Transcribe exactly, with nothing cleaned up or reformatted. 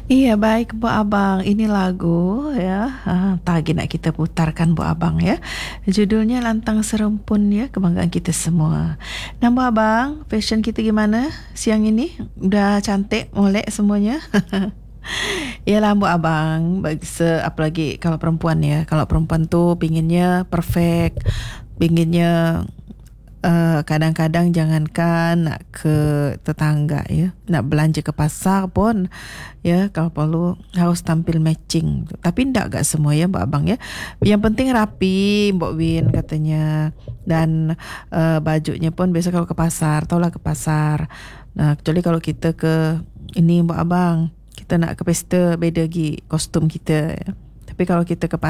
Iya baik Bu Abang, ini lagu ya, ah, tadi nak kita putarkan Bu Abang ya. Judulnya Lantang Serempun ya, kebanggaan kita semua. Nah Bu Abang, fashion kita gimana siang ini? Udah cantik, molek semuanya? Yalah Bu Abang, bagi se apalagi kalau perempuan ya. Kalau perempuan tuh pinginnya perfect, pinginnya uh, kadang-kadang jangankan nak ke tetangga ya, nak belanja ke pasar pun ya, kalau perlu harus tampil matching. Tapi ndak gak semua ya Mbak Abang ya. Yang penting rapi Mbak Win katanya. Dan uh, bajunya pun biasa kalau ke pasar, taulah ke pasar. Nah, kecuali kalau kita ke ini Mbak Abang, kita nak ke pesta beda lagi kostum kita ya. Tapi kalau kita ke